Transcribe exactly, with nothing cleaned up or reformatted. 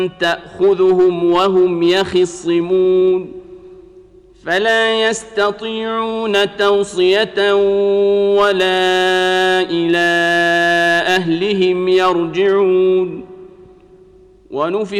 تأخذهم وهم يخصمون فلا يستطيعون توصية ولا إلى أهلهم يرجعون ونفخ